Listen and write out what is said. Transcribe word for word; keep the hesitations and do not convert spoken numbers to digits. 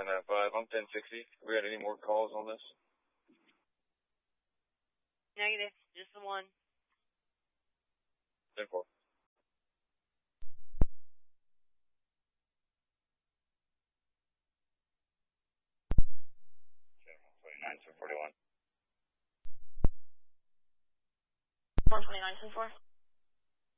nine nine five. I'm ten sixty. We had any more calls on this? Negative. Just the one. ten four. one twenty-nine, ten forty-one. one twenty-nine, ten four.